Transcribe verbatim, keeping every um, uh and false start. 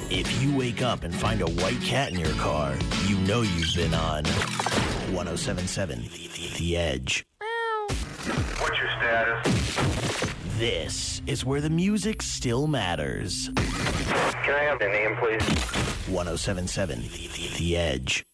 If you wake up and find a white cat in your car, you know you've been on one oh seven point seven The Edge. What's your status? This is where the music still matters. Can I have the name, please? one oh seven point seven The Edge.